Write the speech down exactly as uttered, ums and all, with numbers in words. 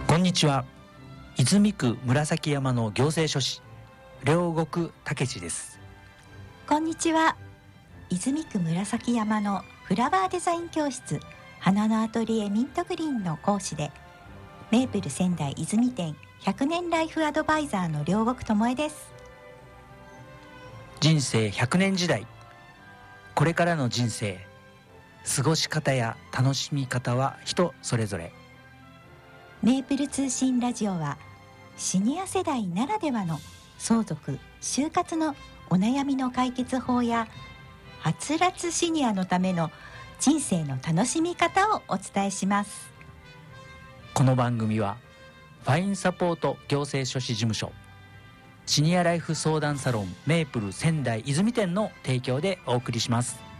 こんにちは。泉区紫山の行政書士両国武史です。 こんにちは。泉区紫山のフラワーデザイン教室花のアトリエミントグリーンの講師でメープル仙台泉店ひゃくねんライフアドバイザーの両国智恵です。 人生ひゃくねん時代、これからの人生、過ごし方や楽しみ方は人それぞれ。 メープル通信ラジオはシニア世代ならではの相続・就活のお悩みの解決法やはつらつシニアのための人生の楽しみ方をお伝えします。 この番組はファインサポート行政書士事務所、シニアライフ相談サロンメープル仙台泉店の提供でお送りします。